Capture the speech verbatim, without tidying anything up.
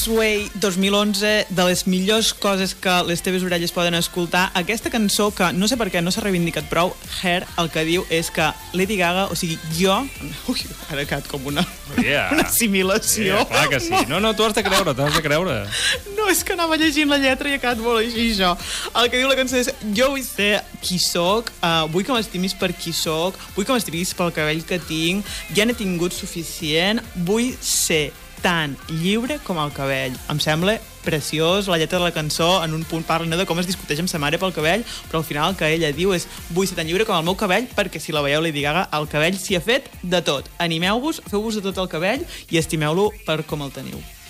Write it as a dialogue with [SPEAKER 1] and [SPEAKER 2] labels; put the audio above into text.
[SPEAKER 1] Sway dos mil onze, de les millors coses que les teves orelles poden escoltar. Aquesta cançó, que no sé per què no s'ha reivindicat prou, Hair, el que diu és que Lady Gaga, o sigui, jo... Ui, ara he quedat com una,
[SPEAKER 2] yeah.
[SPEAKER 1] una assimilació.
[SPEAKER 2] Yeah, clar que sí. No, no, tu has de creure, t'has de creure.
[SPEAKER 1] No, és que anava llegint la lletra i he quedat molt així, això. El que diu la cançó és: jo vull ser qui soc, uh, vull que m'estimis per qui soc, vull que m'estimis pel cabell que tinc, ja n'he tingut suficient, vull ser tan lliure com el cabell. Em sembla preciós. La lletra de la cançó en un punt parla de com es discuteix amb sa mare pel cabell, però al final el que ella diu és: vull ser tan lliure com el meu cabell, perquè si la veieu Lady Gaga, el cabell s'hi ha fet de tot. Animeu-vos, feu-vos de tot el cabell i estimeu-lo per com el teniu.